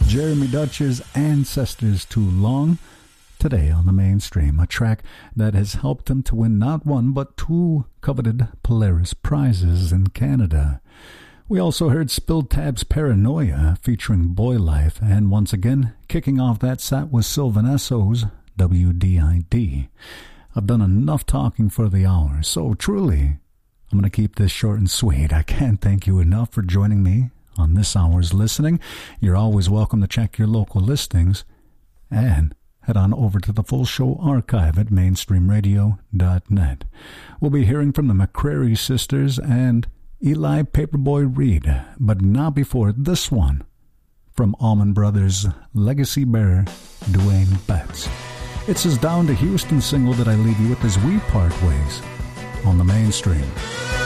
Jeremy Dutcher's Ancestors Too Long. Today on the Mainstream, a track that has helped him to win not one but two coveted Polaris prizes in Canada. We also heard Spilled Tab's Paranoia featuring Boy Life, and once again, kicking off that set was Sylvan Esso's WDID. I've done enough talking for the hour, so truly, I'm going to keep this short and sweet. I can't thank you enough for joining me on this hour's listening. You're always welcome to check your local listings and head on over to the full show archive at mainstreamradio.net. We'll be hearing from the McCrary sisters and Eli Paperboy Reed, but not before this one from Allman Brothers' legacy bearer, Dwayne Betts. It's his Down to Houston single that I leave you with as we part ways on the Mainstream.